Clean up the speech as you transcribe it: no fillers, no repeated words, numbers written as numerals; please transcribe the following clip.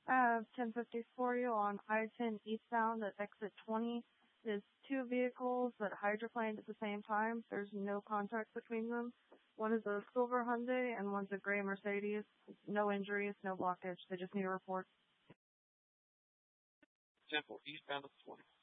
I have 1050 for you on I-10 eastbound at exit 20. There's two vehicles that hydroplaned at the same time. There's no contact between them. One is a silver Hyundai and one's a gray Mercedes. No injuries, no blockage. They just need a report. 10-4 eastbound at 20.